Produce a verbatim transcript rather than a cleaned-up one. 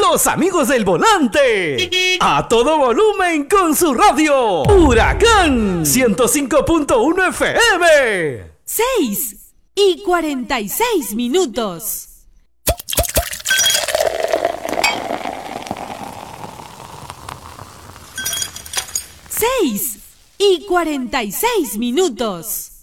Los amigos del volante. A todo volumen con su radio. Huracán ciento cinco punto uno F M. seis y cuarenta y seis minutos. seis y cuarenta y seis minutos.